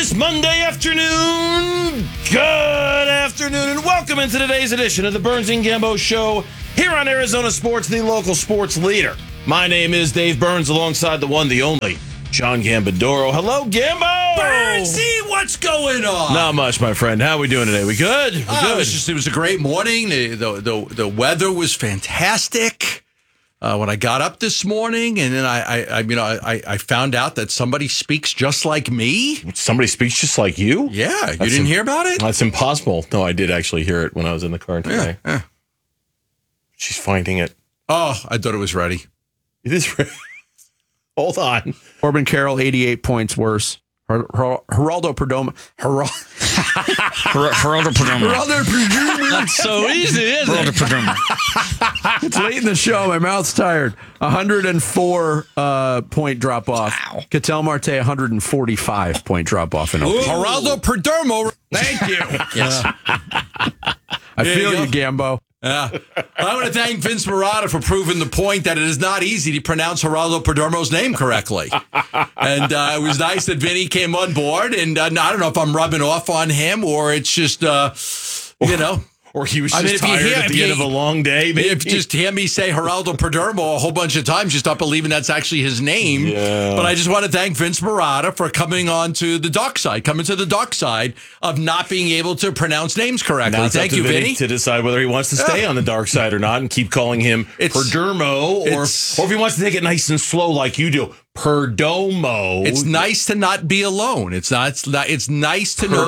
this Monday afternoon. Good afternoon, and welcome into today's edition of the Burns and Gambo Show here on Arizona Sports, the local sports leader. My name is Dave Burns, alongside the one, the only, John Gambadoro. Hello, Gambo! Burnsy, what's going on? Not much, my friend. How are we doing today? We good? We good? It was a great morning. The weather was fantastic. When I got up this morning, and then I found out that somebody speaks just like me. Somebody speaks just like you? Yeah, you didn't hear about it? That's impossible. No, I did actually hear it when I was in the car today. Yeah. She's finding it. Oh, I thought it was ready. It is. Hold on. Corbin Carroll, 88 points worse. Geraldo Perdomo. Geraldo Perdomo. Not so easy, is it? It's late in the show. My mouth's tired. 104 point drop off. Wow. Cattell Marte, 145 point drop off in Oakland. Geraldo Perdomo. Thank you. Yes. I feel you you, go. Gambo. I want to thank Vince Marotta for proving the point that it is not easy to pronounce Geraldo Perdomo's name correctly. And it was nice that Vinny came on board. And I don't know if I'm rubbing off on him or it's just, Or he was just tired at the end of a long day. Maybe. If just hear me say Geraldo Perdomo a whole bunch of times, you start believing that's actually his name. Yeah. But I just want to thank Vince Marotta for coming to the dark side of not being able to pronounce names correctly. Now it's Thank up to you, Vinny. to decide whether he wants to stay on the dark side or not and keep calling him Perdomo, or if he wants to take it nice and slow like you do. Perdomo. It's nice to not be alone. It's nice to know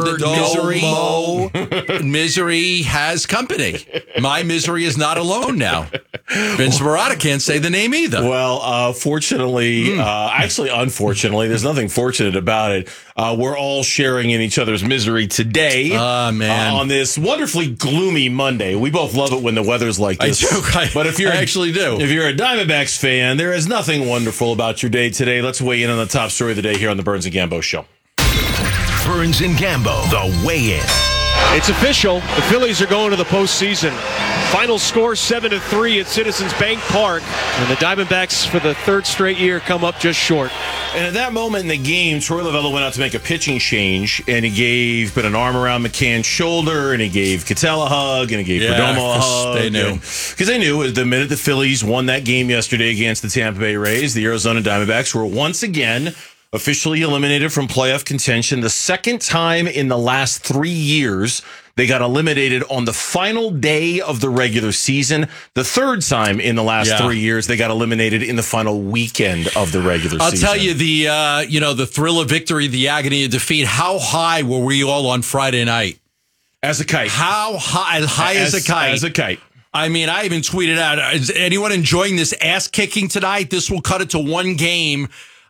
that misery has company. My misery is not alone now. Vince Marotta can't say the name either. Well, fortunately, actually, unfortunately, there's nothing fortunate about it. We're all sharing in each other's misery today. Man. On this wonderfully gloomy Monday. We both love it when the weather's like this. But if I actually do. If you're a Diamondbacks fan, there is nothing wonderful about your day today. Let's weigh in on the top story of the day here on the Burns and Gambo Show. Burns and Gambo, the weigh-in. It's official. The Phillies are going to the postseason. Final score 7-3 at Citizens Bank Park. And the Diamondbacks, for the third straight year, come up just short. And at that moment in the game, Troy Lovullo went out to make a pitching change, and he put an arm around McCann's shoulder, and he gave Cattell a hug, and he gave Perdomo a hug. They knew. Because they knew the minute the Phillies won that game yesterday against the Tampa Bay Rays, the Arizona Diamondbacks were once again officially eliminated from playoff contention. The second time in the last 3 years they got eliminated on the final day of the regular season. The third time in the last 3 years they got eliminated in the final weekend of the regular season. I'll tell you the thrill of victory, the agony of defeat. How high were we all on Friday night? As a kite. How high? As a kite. As a kite. I mean, I even tweeted out, is anyone enjoying this ass kicking tonight? This will cut it to one game.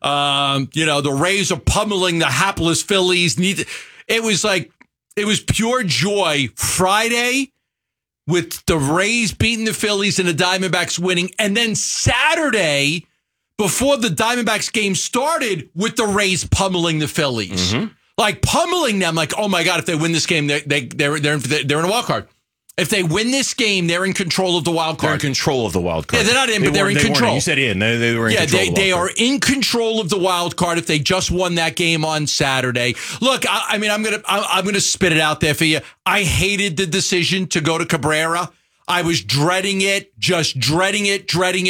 The Rays are pummeling the hapless Phillies. It was pure joy Friday with the Rays beating the Phillies and the Diamondbacks winning. And then Saturday, before the Diamondbacks game started, with the Rays pummeling the Phillies. Mm-hmm. Like pummeling them, like, oh my God, if they win this game, they're in a wild card. If they win this game, they're in control of the wild card. They're in control of the wild card. Yeah, they're not in, but they're in control. You said in. They were in control. They are in control of the wild card if they just won that game on Saturday. Look, I'm gonna spit it out there for you. I hated the decision to go to Cabrera. I was dreading it, just dreading it.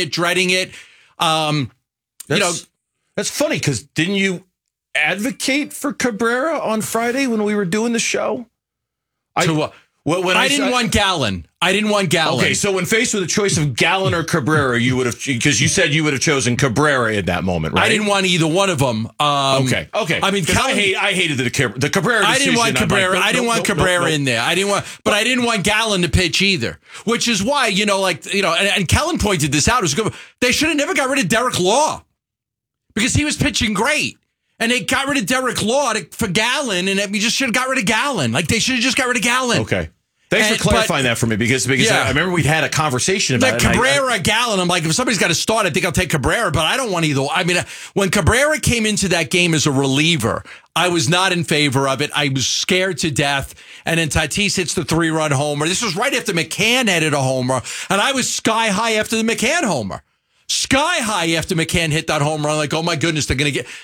That's funny because didn't you advocate for Cabrera on Friday when we were doing the show? I didn't want Gallen. Okay, so when faced with a choice of Gallen or Cabrera, you would have, because you said you would have chosen Cabrera in that moment, right? I didn't want either one of them. Okay. I mean, I hated the Cabrera decision. I didn't want Cabrera. I didn't want Cabrera in there. I didn't want Gallen to pitch either. Which is why, and Kellen pointed this out. It was good. They should have never got rid of Derek Law because he was pitching great. And they got rid of Derek Law for Gallen, and we just should have got rid of Gallen. Like, they should have just got rid of Gallen. Okay. Thanks for clarifying that for me, because I remember we'd had a conversation about Cabrera, Gallen. I'm like, if somebody's got to start, I think I'll take Cabrera, but I don't want either. I mean, when Cabrera came into that game as a reliever, I was not in favor of it. I was scared to death. And then Tatis hits the 3-run homer. This was right after McCann headed a homer, and I was sky high after the McCann homer. Sky high after McCann hit that home run. Like, oh my goodness, they're going to get.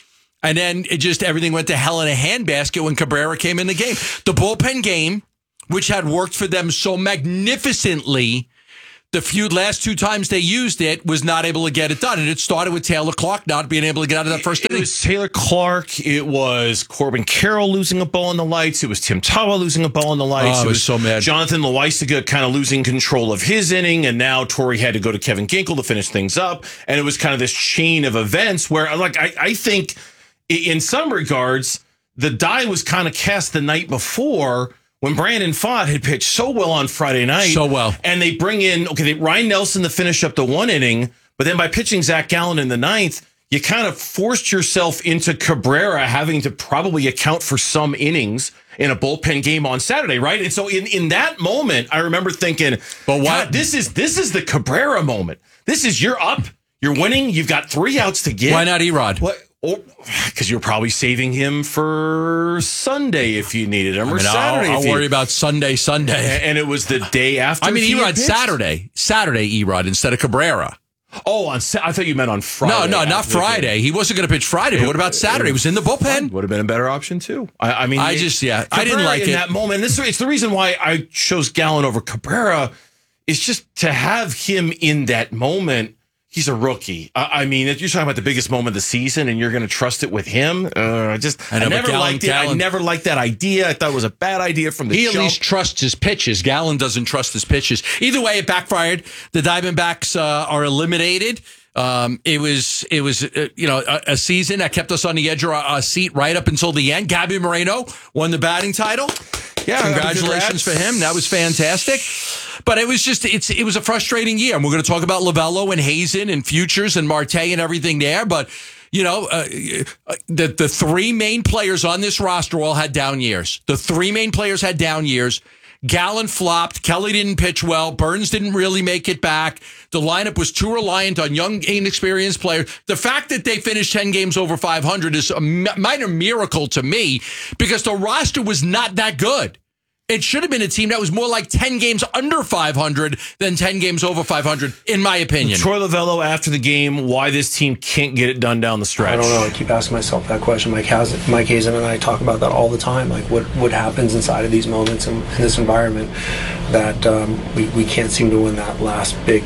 And then everything went to hell in a handbasket when Cabrera came in the game. The bullpen game, which had worked for them so magnificently, the last 2 times they used it, was not able to get it done. And it started with Taylor Clark not being able to get out of that first inning. It was Taylor Clark. It was Corbin Carroll losing a ball in the lights. It was Tim Tawa losing a ball in the lights. Oh, I was so mad. Jonathan Loaisiga kind of losing control of his inning. And now Torrey had to go to Kevin Ginkel to finish things up. And it was kind of this chain of events where, I think in some regards, the die was kind of cast the night before when Brandon Pfaadt had pitched so well on Friday night. So well. And they bring in, Ryan Nelson to finish up the 1 inning, but then by pitching Zach Gallen in the 9th, you kind of forced yourself into Cabrera having to probably account for some innings in a bullpen game on Saturday, right? And so in that moment, I remember thinking, but God, this is the Cabrera moment. This is, you're up, you're winning, you've got 3 outs to get. Why not Erod? What? Because you're probably saving him for Sunday if you needed him, or Saturday. I'll worry about Sunday. And it was the day after. I mean, Erod Saturday, Erod instead of Cabrera. Oh, I thought you meant on Friday. No, not Friday. He wasn't going to pitch Friday. But what about Saturday? He was in the bullpen. Would have been a better option too. I didn't like in it that moment. It's the reason why I chose Gallen over Cabrera. Is just to have him in that moment. He's a rookie. I mean, if you're talking about the biggest moment of the season and you're going to trust it with him, I never liked it. I never liked that idea. I thought it was a bad idea from the jump. He at least trusts his pitches. Gallen doesn't trust his pitches. Either way, it backfired. The Diamondbacks are eliminated. It was a season that kept us on the edge of our seat right up until the end. Gabby Moreno won the batting title. Yeah, congratulations for him. That was fantastic. But it was it was a frustrating year. And we're going to talk about Lovello and Hazen and Futures and Marte and everything there. But, the 3 main players on this roster all had down years. The 3 main players had down years. Gallen flopped. Kelly didn't pitch well. Burns didn't really make it back. The lineup was too reliant on young, inexperienced players. The fact that they finished 10 games over 500 is a minor miracle to me because the roster was not that good. It should have been a team that was more like 10 games under 500 than 10 games over 500, in my opinion. Troy Lovello, after the game, why this team can't get it done down the stretch? I don't know. I keep asking myself that question. Mike Hazen and I talk about that all the time. Like, what happens inside of these moments in this environment that we can't seem to win that last big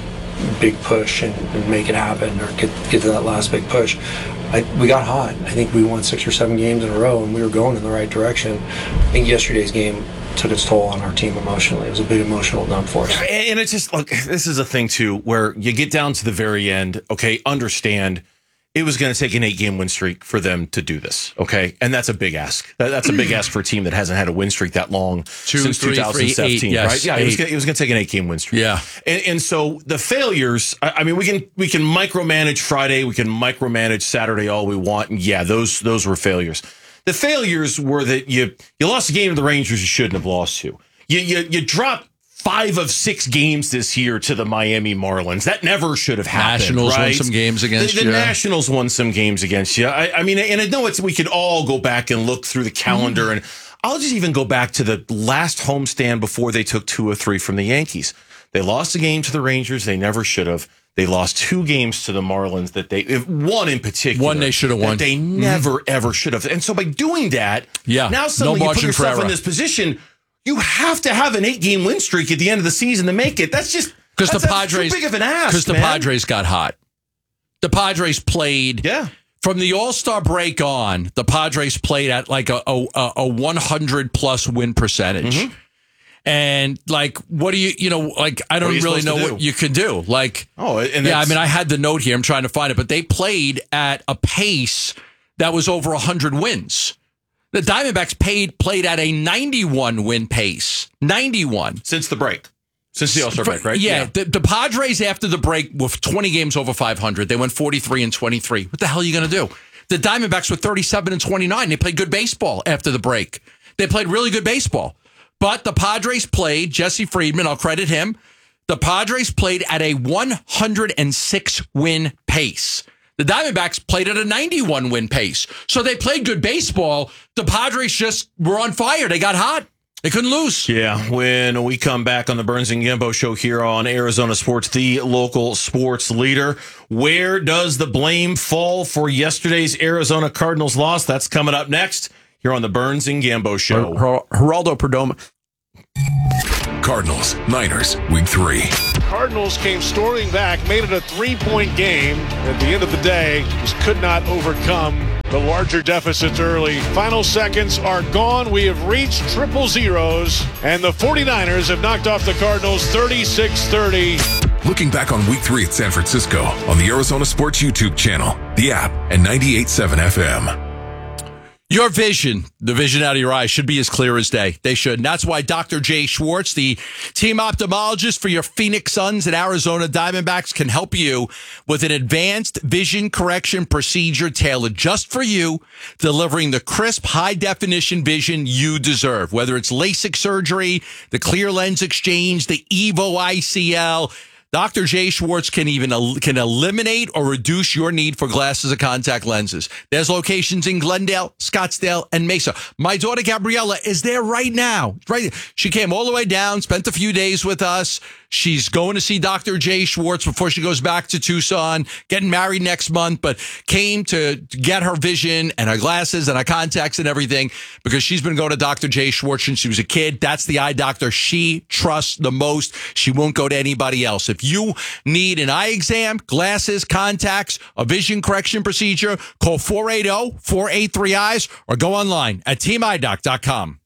push and make it happen or get to that last big push. We got hot. I think we won 6 or 7 games in a row, and we were going in the right direction. I think yesterday's game took its toll on our team emotionally. It was a big emotional dump for us. And it's just, look, this is a thing, too, where you get down to the very end, okay, understand it was going to take an 8-game win streak for them to do this, okay? And that's a big ask. That's a big ask for a team that hasn't had a win streak that long since 2017, 8, right? Yeah, it was going to take an 8-game win streak. Yeah. And so the failures, I mean, we can micromanage Friday, we can micromanage Saturday all we want, and yeah, those were failures. The failures were that you lost a game to the Rangers you shouldn't have lost to. You dropped 5 of 6 games this year to the Miami Marlins. That never should have happened. Nationals right? won some games against you. The Nationals won some games against you. I mean, and I know we could all go back and look through the calendar, and I'll just even go back to the last homestand before they took 2 or 3 from the Yankees. They lost a game to the Rangers. They never should have. They lost 2 games to the Marlins one in particular. One they should have won. They never, ever should have. And so by doing that, now suddenly you put yourself in this position. You have to have an 8-game win streak at the end of the season to make it. That's just because the Padres too big of an ask. Because the Padres got hot. The Padres played from the All-Star break on. The Padres played at like a 100+ win percentage. Mm-hmm. And like, what do I don't really know what you can do. Like, I had the note here. I'm trying to find it, but they played at a pace that was over 100 wins. The Diamondbacks played at a 91 win pace. 91 since the break. Since the All-Star break, right? Yeah. The Padres after the break were 20 games over 500. They went 43-23. What the hell are you going to do? The Diamondbacks were 37-29. They played good baseball after the break. They played really good baseball. But the Padres played, Jesse Friedman, I'll credit him. The Padres played at a 106 win pace. The Diamondbacks played at a 91 win pace. So they played good baseball. The Padres just were on fire. They got hot. They couldn't lose. Yeah, when we come back on the Burns and Gambo show here on Arizona Sports, the local sports leader, where does the blame fall for yesterday's Arizona Cardinals loss? That's coming up next here on the Burns and Gambo show. Geraldo Perdomo. Cardinals, Niners, Week 3. Cardinals came storming back, made it a 3-point game. At the end of the day, just could not overcome the larger deficits early. Final seconds are gone. We have reached triple zeros, and the 49ers have knocked off the Cardinals 36-30. Looking back on Week 3 at San Francisco on the Arizona Sports YouTube channel, the app, and 98.7 FM. Your vision, the vision out of your eyes, should be as clear as day. They should. And that's why Dr. Jay Schwartz, the team ophthalmologist for your Phoenix Suns and Arizona Diamondbacks, can help you with an advanced vision correction procedure tailored just for you, delivering the crisp, high-definition vision you deserve. Whether it's LASIK surgery, the clear lens exchange, the EVO ICL, Dr. Jay Schwartz can eliminate or reduce your need for glasses or contact lenses. There's locations in Glendale, Scottsdale, and Mesa. My daughter Gabriella is there right now. Right, she came all the way down, spent a few days with us. She's going to see Dr. Jay Schwartz before she goes back to Tucson, getting married next month, but came to get her vision and her glasses and her contacts and everything because she's been going to Dr. Jay Schwartz since she was a kid. That's the eye doctor she trusts the most. She won't go to anybody else. If you need an eye exam, glasses, contacts, a vision correction procedure, call 480-483-EYES or go online at teamidoc.com.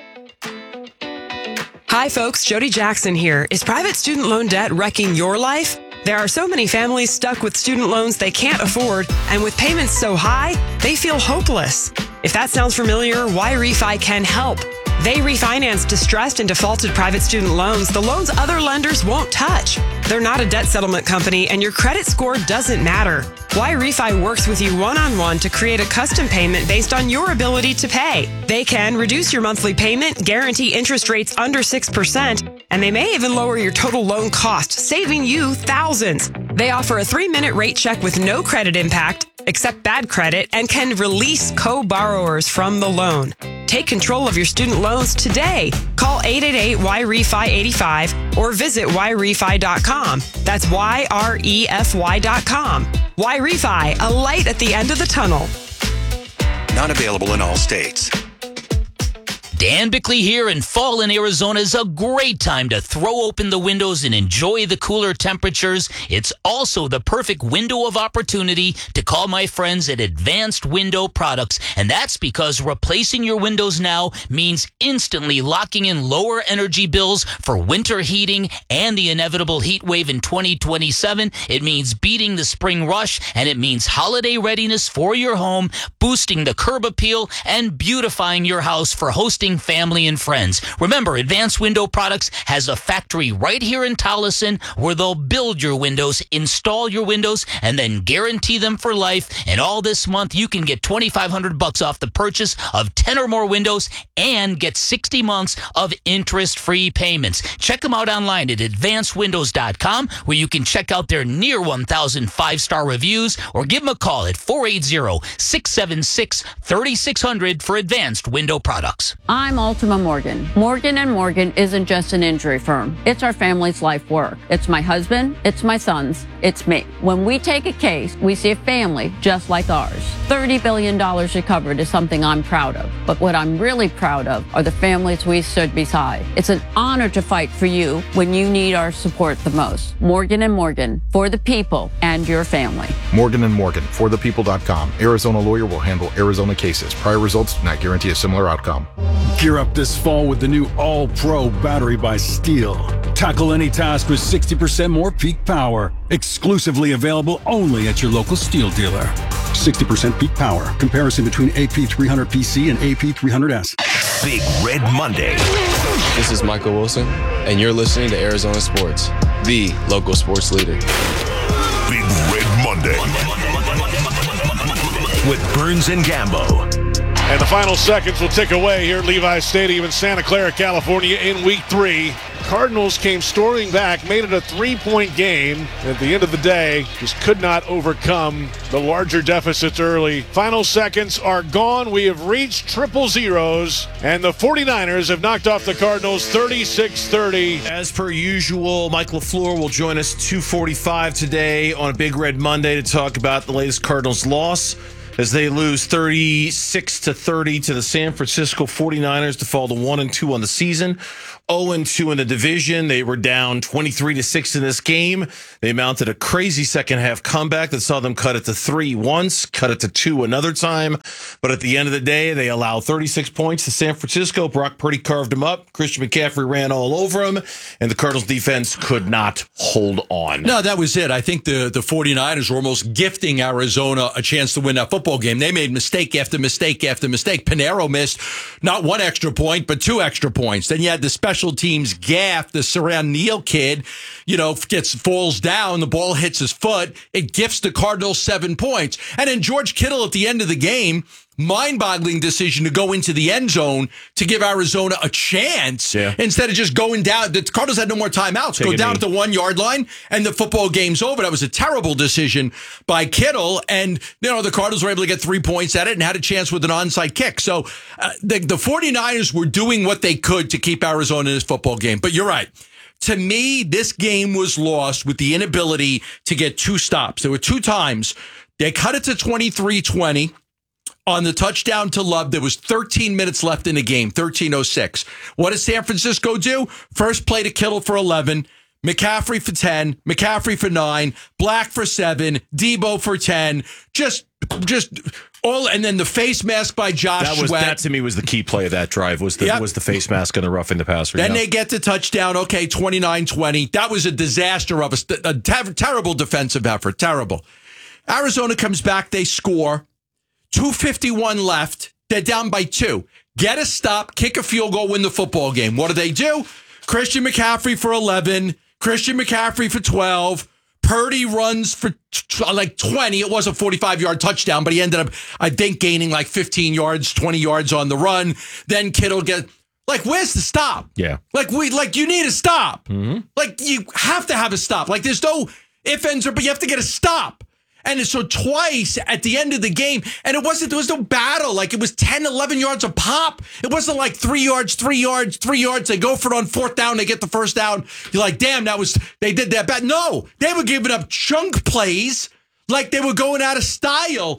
Hi, folks. Jody Jackson here. Is private student loan debt wrecking your life? There are so many families stuck with student loans they can't afford, and with payments so high, they feel hopeless. If that sounds familiar, YRefi can help. They refinance distressed and defaulted private student loans the loans other lenders won't touch. They're not a debt settlement company, and your credit score doesn't matter. YRefi works with you one-on-one to create a custom payment based on your ability to pay. They can reduce your monthly payment, guarantee interest rates under 6%, and they may even lower your total loan cost, saving you thousands. They offer a 3-minute rate check with no credit impact, accept bad credit, and can release co-borrowers from the loan. Take control of your student loans today. Call 888-YREFI-85 or visit YRefi.com. That's YREFY.com. YRefi, a light at the end of the tunnel. Not available in all states. Dan Bickley here, and fall in Arizona is a great time to throw open the windows and enjoy the cooler temperatures. It's also the perfect window of opportunity to call my friends at Advanced Window Products, and that's because replacing your windows now means instantly locking in lower energy bills for winter heating and the inevitable heat wave in 2027. It means beating the spring rush, and it means holiday readiness for your home, boosting the curb appeal, and beautifying your house for hosting family and friends. Remember, Advanced Window Products has a factory right here in Tolleson where they'll build your windows, install your windows, and then guarantee them for life. And all this month, you can get $2,500 off the purchase of 10 or more windows and get 60 months of interest-free payments. Check them out online at advancedwindows.com, where you can check out their near 1,000 5-star reviews, or give them a call at 480-676-3600 for Advanced Window Products. I'm Ultima Morgan. Morgan & Morgan isn't just an injury firm. It's our family's life work. It's my husband, it's my sons, it's me. When we take a case, we see a family just like ours. $30 billion recovered is something I'm proud of. But what I'm really proud of are the families we stood beside. It's an honor to fight for you when you need our support the most. Morgan & Morgan, for the people and your family. Morgan & Morgan, forthepeople.com. Arizona lawyer will handle Arizona cases. Prior results do not guarantee a similar outcome. Gear up this fall with the new All-Pro battery by Steel. Tackle any task with 60% more peak power. Exclusively available only at your local Steel dealer. 60% peak power. Comparison between AP300PC and AP300S. Big Red Monday. This is Michael Wilson, and you're listening to Arizona Sports, the local sports leader. Big Red Monday. With Burns and Gambo. And the final seconds will tick away here at Levi's Stadium in Santa Clara, California in Week 3. Cardinals came storming back, made it a 3-point game. At the end of the day, just could not overcome the larger deficits early. Final seconds are gone. We have reached triple zeros, and the 49ers have knocked off the Cardinals 36-30. As per usual, Mike LaFleur will join us 2:45 today on a Big Red Monday to talk about the latest Cardinals loss as they lose 36-30 to the San Francisco 49ers to fall to 1-2 on the season. 0-2 in the division. They were down 23-6 in this game. They mounted a crazy second half comeback that saw them cut it to 3 once, cut it to 2 another time. But at the end of the day, they allowed 36 points to San Francisco. Brock Purdy carved them up. Christian McCaffrey ran all over him, and the Cardinals defense could not hold on. No, that was it. I think the 49ers were almost gifting Arizona a chance to win that football game. They made mistake after mistake after mistake. Pinheiro missed not 1 extra point, but 2 extra points. Then you had the special teams gaff. The Saran Neal kid, falls down. The ball hits his foot. It gifts the Cardinals 7 points. And then George Kittle at the end of the game, mind-boggling decision to go into the end zone to give Arizona a chance instead of just going down. The Cardinals had no more timeouts. Go down at the 1 yard line and the football game's over. That was a terrible decision by Kittle. And, the Cardinals were able to get 3 points at it and had a chance with an onside kick. So the 49ers were doing what they could to keep Arizona in this football game. But you're right. To me, this game was lost with the inability to get 2 stops. There were 2 times. They cut it to 23-20. On the touchdown to Love, there was 13 minutes left in the game, 13:06. What does San Francisco do? First play to Kittle for 11, McCaffrey for 10, McCaffrey for 9, Black for 7, Debo for 10. Just all, and then the face mask by Josh Sweat. That to me was the key play of that drive was the face mask and the roughing the passer. Then they get the touchdown. Okay, 29-20. That was a disaster of a terrible defensive effort. Terrible. Arizona comes back. They score. 2:51 left. They're down by 2. Get a stop, kick a field goal, win the football game. What do? Christian McCaffrey for 11. Christian McCaffrey for 12. Purdy runs for 20. It was a 45-yard touchdown, but he ended up, I think, gaining 15 yards, 20 yards on the run. Then Kittle where's the stop? Yeah. You need a stop. Mm-hmm. You have to have a stop. There's no ifs, ands, or but you have to get a stop. And so twice at the end of the game, and there was no battle. It was 10, 11 yards a pop. It wasn't 3 yards, 3 yards, 3 yards. They go for it on 4th down. They get the first down. You're like, damn, they did that bad. No, they were giving up chunk plays they were going out of style.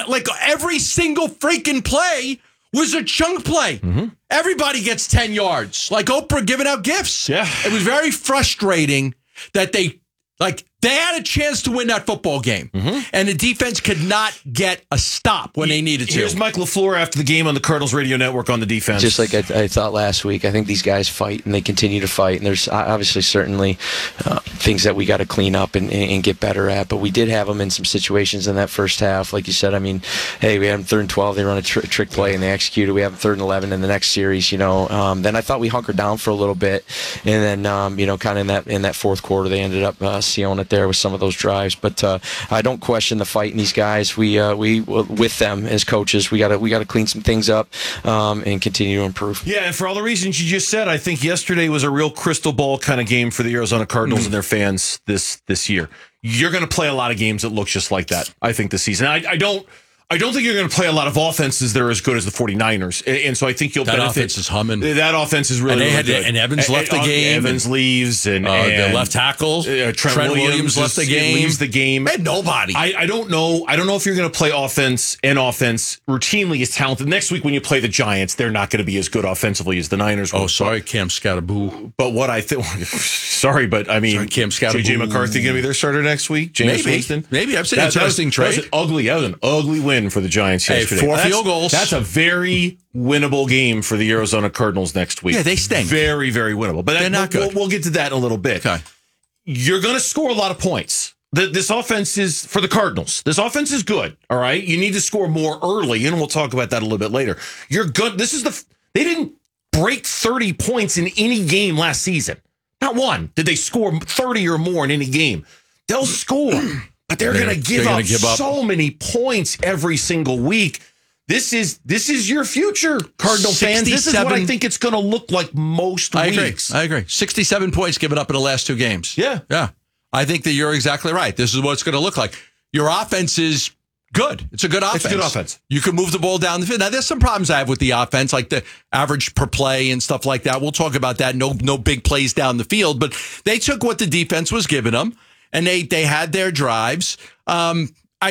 Every single freaking play was a chunk play. Mm-hmm. Everybody gets 10 yards. Oprah giving out gifts. Yeah. It was very frustrating that they had a chance to win that football game, and the defense could not get a stop when they needed to. Here's Mike LaFleur after the game on the Cardinals radio network on the defense. Just like I thought last week, I think these guys fight, and they continue to fight, and there's obviously certainly things that we got to clean up and get better at, but we did have them in some situations in that first half. Like you said, we had them 3rd and 12, they run a trick play, and they executed. We have them 3rd and 11 in the next series, Then I thought we hunkered down for a little bit, and then, kind of in that 4th quarter, they ended up sealing it there with some of those drives, but I don't question the fight in these guys. We with them as coaches, we got to clean some things up and continue to improve. Yeah, and for all the reasons you just said, I think yesterday was a real crystal ball kind of game for the Arizona Cardinals and their fans this year. You're going to play a lot of games that look just like that, I think, this season. I don't think you're going to play a lot of offenses that are as good as the 49ers. And so I think you'll benefit. That offense is humming. That offense is really, really good. And Evans left the game. Evans leaves. And the left tackle. Trent Williams left the game. Leaves the game. And nobody. I don't know. I don't know if you're going to play offense routinely as talented. Next week when you play the Giants, they're not going to be as good offensively as the Niners will. Oh, sorry, Cam Scataboo. But what I think... sorry, but Cam Scataboo. J.J. McCarthy going to be their starter next week? James Winston? Maybe. I've seen an interesting trade. That was an ugly win for the Giants yesterday. 4 field goals. That's a very winnable game for the Arizona Cardinals next week. Yeah, they stink. Very, very winnable. But they're not good. We'll get to that in a little bit. Okay. You're going to score a lot of points. This offense is, for the Cardinals, this offense is good, all right? You need to score more early, and we'll talk about that a little bit later. You're good. They didn't break 30 points in any game last season. Not one. Did they score 30 or more in any game? They'll score. But they're going to give up so many points every single week This is your future, Cardinal fans. This is what I think it's going to look like most weeks. I agree. 67 points given up in the last 2 games. Yeah. I think that you're exactly right. This is what it's going to look like. Your offense is good. It's a good offense. It's a good offense. You can move the ball down the field. Now, there's some problems I have with the offense, like the average per play and stuff like that. We'll talk about that. No big plays down the field. But they took what the defense was giving them, and they had their drives. I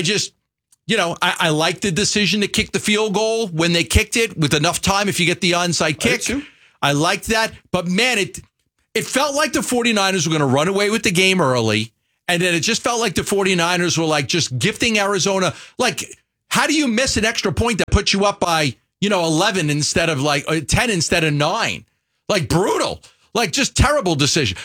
like the decision to kick the field goal when they kicked it with enough time if you get the onside kick. I liked that. But, man, it felt like the 49ers were going to run away with the game early. And then it just felt like the 49ers were like just gifting Arizona. Like, how do you miss an extra point that puts you up by, 11 instead of 10 instead of 9? Like, brutal. Like, just terrible decision.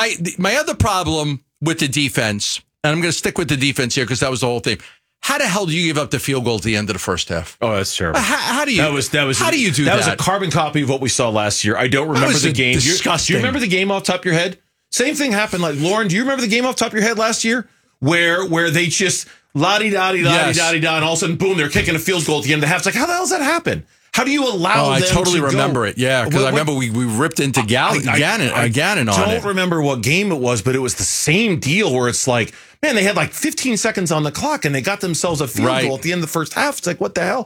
My other problem with the defense, and I'm going to stick with the defense here because that was the whole thing. How the hell do you give up the field goal at the end of the first half? Oh, that's terrible. How do you? How do you do that? That was a carbon copy of what we saw last year. I don't remember the game. Disgusting. Do you remember the game off the top of your head? Same thing happened. Like, Lauren, do you remember the game off the top of your head last year where they just la-di-da-di-da-di-da-di-da, and all of a sudden, boom, they're kicking a field goal at the end of the half. It's like, how the hell does that happen? How do you allow them to go? I totally remember it. Yeah, because I remember we ripped into Gannon on it. I don't remember what game it was, but it was the same deal where it's like, man, they had like 15 seconds on the clock and they got themselves a field goal at the end of the first half. It's like, what the hell?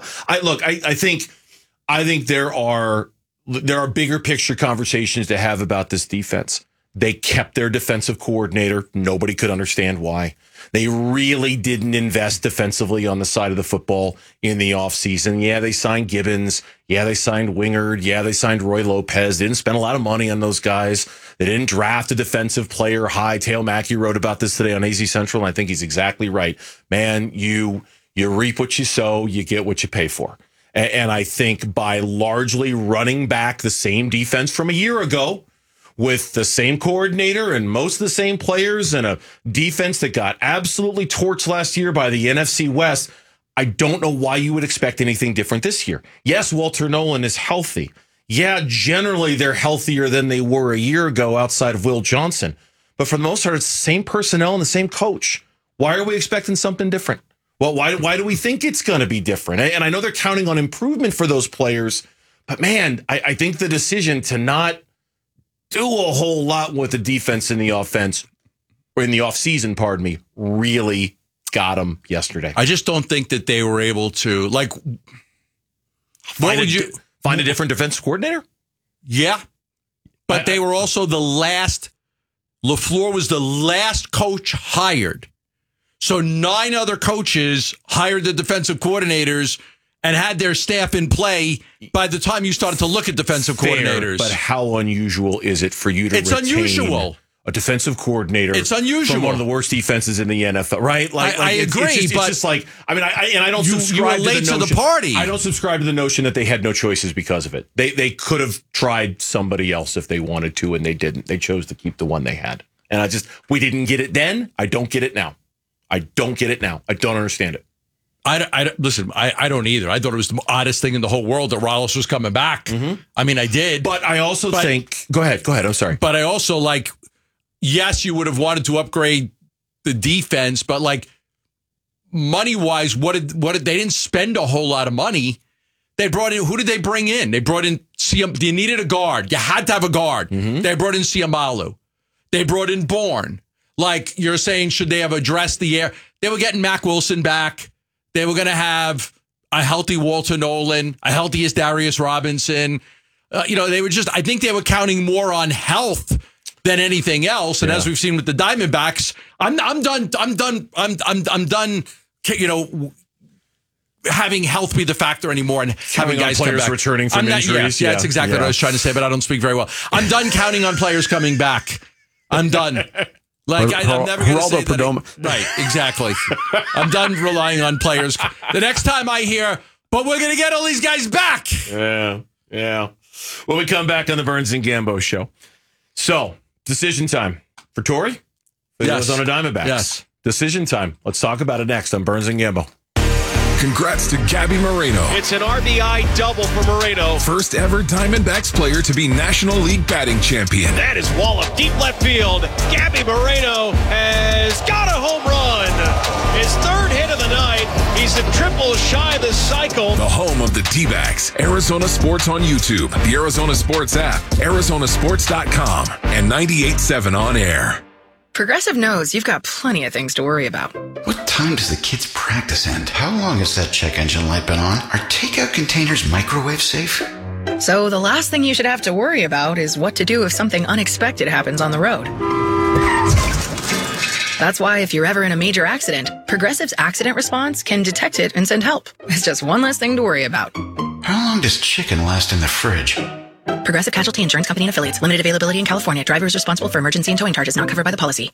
I think there are bigger picture conversations to have about this defense. They kept their defensive coordinator. Nobody could understand why. They really didn't invest defensively on the side of the football in the offseason. Yeah, they signed Gibbons. Yeah, they signed Wingard. Yeah, they signed Roy Lopez. They didn't spend a lot of money on those guys. They didn't draft a defensive player high. Tail Mackey wrote about this today on AZ Central, and I think he's exactly right. Man, you reap what you sow, you get what you pay for. And I think by largely running back the same defense from a year ago, with the same coordinator and most of the same players and a defense that got absolutely torched last year by the NFC West, I don't know why you would expect anything different this year. Yes, Walter Nolan is healthy. Yeah, generally they're healthier than they were a year ago outside of Will Johnson. But for the most part, it's the same personnel and the same coach. Why are we expecting something different? Well, why do we think it's going to be different? And I know they're counting on improvement for those players. But, man, I think the decision to not do a whole lot with the defense in the offense, or in the offseason, pardon me, really got them yesterday. I just don't think that they were able to, find a different defensive coordinator? Yeah. But they were also the last, LaFleur was the last coach hired. So 9 other coaches hired the defensive coordinators and had their staff in play by the time you started to look at defensive coordinators. But how unusual is it for you to retain a defensive coordinator? It's unusual. From one of the worst defenses in the NFL, right? I agree, it's just like, I don't subscribe to the notion. To the party. I don't subscribe to the notion that they had no choices because of it. They could have tried somebody else if they wanted to, and they didn't. They chose to keep the one they had. And we didn't get it then. I don't get it now. I don't understand it. Listen, I don't either. I thought it was the oddest thing in the whole world that Rallis was coming back. Mm-hmm. I mean, I did. But I also think... Go ahead. I'm sorry. But I also, yes, you would have wanted to upgrade the defense, but, money-wise, what did they didn't spend a whole lot of money. They brought in... Who did they bring in? They brought in... You needed a guard. You had to have a guard. Mm-hmm. They brought in Siamalu. They brought in Bourne. You're saying, should they have addressed the air? They were getting Mack Wilson back. They were going to have a healthy Walter Nolan, a healthiest Darius Robinson. They were I think they were counting more on health than anything else. And as we've seen with the Diamondbacks, I'm done. Having health be the factor anymore and having guys players come back. Returning from injuries. Yeah, that's exactly what I was trying to say, but I don't speak very well. I'm done counting on players coming back. I'm done. I'm never going to say that. Right, exactly. I'm done relying on players. The next time I hear, but we're going to get all these guys back. Yeah. When we come back on the Burns and Gambo show. So, decision time for Torrey. For the Arizona Diamondbacks. Yes. Decision time. Let's talk about it next on Burns and Gambo. Congrats to Gabby Moreno. It's an RBI double for Moreno. First ever Diamondbacks player to be National League batting champion. That is wallop deep left field. Gabby Moreno has got a home run. His third hit of the night. He He's a triple shy this cycle. The home of the D-backs. Arizona Sports on YouTube, the Arizona Sports app, arizonasports.com, and 98.7 on air. Progressive knows you've got plenty of things to worry about. What time does the kids' practice end? How long has that check engine light been on? Are takeout containers microwave safe? So the last thing you should have to worry about is what to do if something unexpected happens on the road. That's why if you're ever in a major accident, Progressive's accident response can detect it and send help. It's just one less thing to worry about. How long does chicken last in the fridge? Progressive Casualty Insurance Company and Affiliates. Limited availability in California. Driver is responsible for emergency and towing charges not covered by the policy.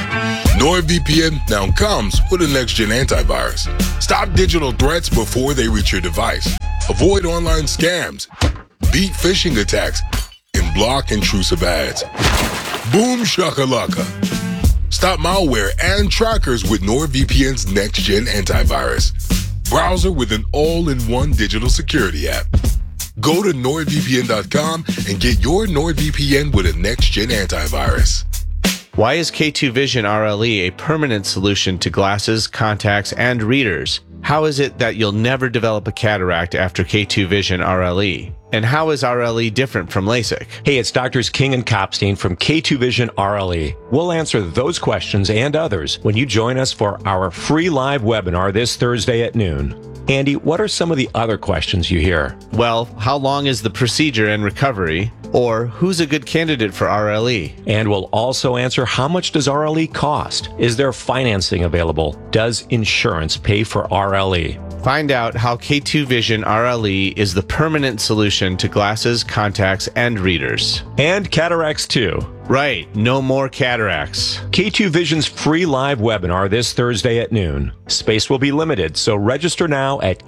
NordVPN now comes with a next-gen antivirus. Stop digital threats before they reach your device. Avoid online scams. Beat phishing attacks. And block intrusive ads. Boom shakalaka. Stop malware and trackers with NordVPN's next-gen antivirus. Browser with an all-in-one digital security app. Go to NordVPN.com and get your NordVPN with a next-gen antivirus. Why is K2 Vision RLE a permanent solution to glasses, contacts, and readers? How is it that you'll never develop a cataract after K2 Vision RLE? And how is RLE different from LASIK? Hey, it's Doctors King and Kopstein from K2 Vision RLE. We'll answer those questions and others when you join us for our free live webinar this Thursday at noon. Andy, what are some of the other questions you hear? Well, how long is the procedure and recovery? Or who's a good candidate for RLE? And we'll also answer how much does RLE cost? Is there financing available? Does insurance pay for RLE? Find out how K2 Vision RLE is the permanent solution to glasses, contacts, and readers. And cataracts too. Right, no more cataracts. K2 Vision's free live webinar this Thursday at noon. Space will be limited, so register now at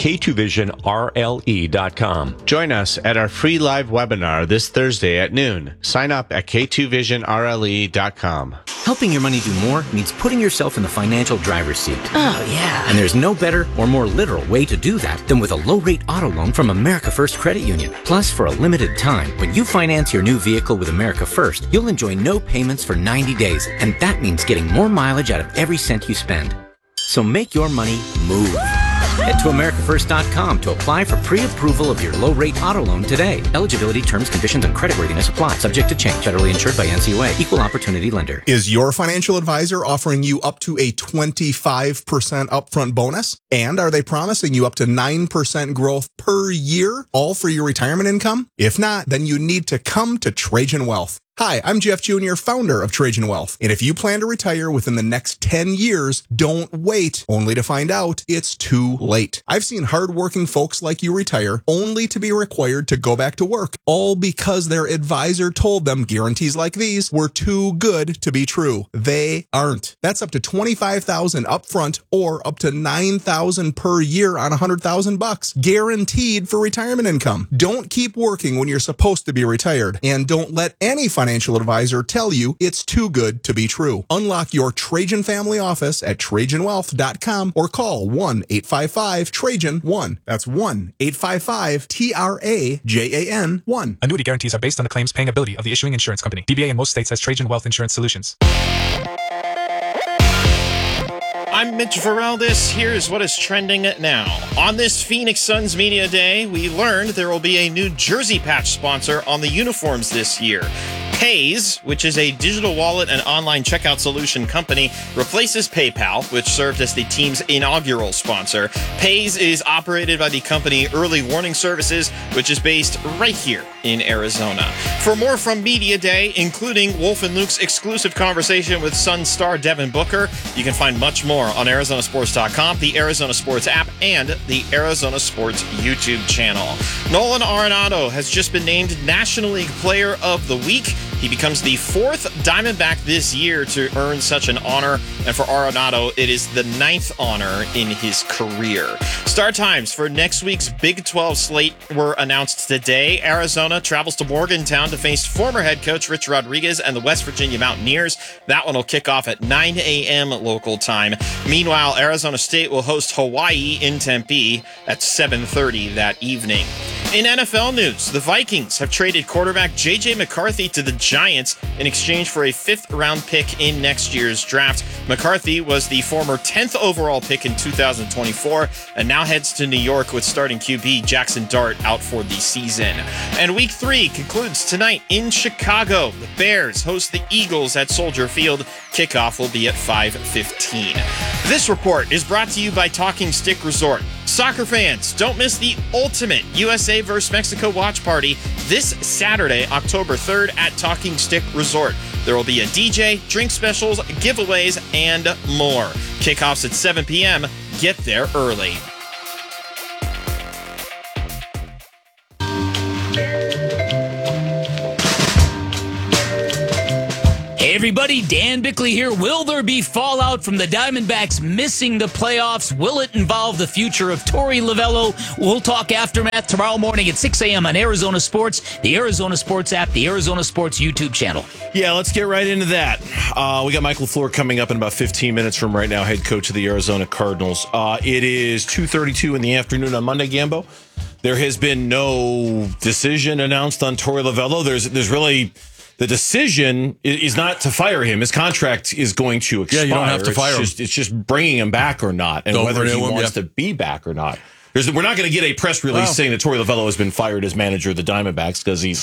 k2visionrle.com. Join us at our free live webinar this Thursday at noon. Sign up at k2visionrle.com. Helping your money do more means putting yourself in the financial driver's seat. Oh, yeah. And there's no better or more literal way to do that than with a low-rate auto loan from America First Credit Union. Plus, for a limited time, when you finance your new vehicle with America First, you'll enjoy no payments for 90 days, and that means getting more mileage out of every cent you spend. So make your money move. Head to AmericaFirst.com to apply for pre-approval of your low-rate auto loan today. Eligibility, terms, conditions, and creditworthiness apply. Subject to change. Federally insured by NCUA. Equal opportunity lender. Is your financial advisor offering you up to a 25% upfront bonus? And are they promising you up to 9% growth per year, all for your retirement income? If not, then you need to come to Trajan Wealth. Hi, I'm Jeff Jr., founder of Trajan Wealth. And if you plan to retire within the next 10 years, don't wait only to find out it's too late. I've seen hardworking folks like you retire only to be required to go back to work, all because their advisor told them guarantees like these were too good to be true. They aren't. That's up to $25,000 upfront or up to $9,000 per year on $100,000, guaranteed for retirement income. Don't keep working when you're supposed to be retired, and don't let any financial advisor tell you it's too good to be true. Unlock your Trajan family office at TrajanWealth.com or call 1-855-TRAJAN-1. That's 1-855-TRAJAN-1. Annuity guarantees are based on the claims paying ability of the issuing insurance company. DBA in most states has Trajan Wealth Insurance Solutions. I'm Mitch Varel. Here's what is trending now. On this Phoenix Suns Media Day, we learned there will be a new jersey patch sponsor on the uniforms this year. Paze, which is a digital wallet and online checkout solution company, replaces PayPal, which served as the team's inaugural sponsor. Paze is operated by the company Early Warning Services, which is based right here in Arizona. For more from Media Day, including Wolf and Luke's exclusive conversation with Suns star Devin Booker, you can find much more on ArizonaSports.com, the Arizona Sports app, and the Arizona Sports YouTube channel. Nolan Arenado has just been named National League Player of the Week. He becomes the fourth Diamondback this year to earn such an honor, and for Arenado, it is the 9th honor in his career. Start times for next week's Big 12 slate were announced today. Arizona travels to Morgantown to face former head coach Rich Rodriguez and the West Virginia Mountaineers. That one will kick off at 9 a.m. local time. Meanwhile, Arizona State will host Hawaii in Tempe at 7:30 that evening. In NFL news, the Vikings have traded quarterback J.J. McCarthy to the Giants in exchange for a 5th-round pick in next year's draft. McCarthy was the former 10th overall pick in 2024 and now heads to New York with starting QB Jackson Dart out for the season. And Week 3 concludes tonight in Chicago. The Bears host the Eagles at Soldier Field. Kickoff will be at 5:15. This report is brought to you by Talking Stick Resort. Soccer fans, don't miss the ultimate USA vs. Mexico watch party this Saturday, October 3rd at Talking Stick Resort. There will be a DJ, drink specials, giveaways, and more. Kickoffs at 7 p.m. Get there early. Hey everybody, Dan Bickley here. Will there be fallout from the Diamondbacks missing the playoffs? Will it involve the future of Torey Lovello? We'll talk aftermath tomorrow morning at 6 a.m. on Arizona Sports, the Arizona Sports app, the Arizona Sports YouTube channel. Yeah, let's get right into that. We got Mike LaFleur coming up in about 15 minutes from right now, head coach of the Arizona Cardinals. It is 2:32 in the afternoon on Monday, Gambo. There has been no decision announced on Torey Lovello. There's really... The decision is not to fire him. His contract is going to expire. Yeah, you don't have to fire him. It's just bringing him back or not, and whether he wants to be back or not. We're not going to get a press release saying that Torey Lovello has been fired as manager of the Diamondbacks because he's